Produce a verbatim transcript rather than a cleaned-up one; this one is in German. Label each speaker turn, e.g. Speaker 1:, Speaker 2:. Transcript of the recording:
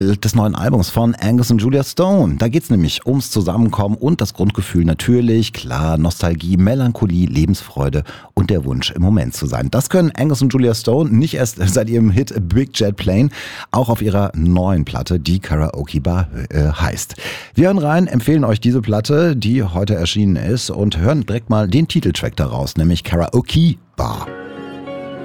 Speaker 1: des neuen Albums von Angus und Julia Stone. Da geht's nämlich ums Zusammenkommen und das Grundgefühl natürlich, klar, Nostalgie, Melancholie, Lebensfreude und der Wunsch, im Moment zu sein. Das können Angus und Julia Stone nicht erst seit ihrem Hit Big Jet Plane, auch auf ihrer neuen Platte, die Karaoke Bar äh, heißt. Wir hören rein, empfehlen euch diese Platte, die heute erschienen ist, und hören direkt mal den Titeltrack daraus, nämlich Karaoke Bar.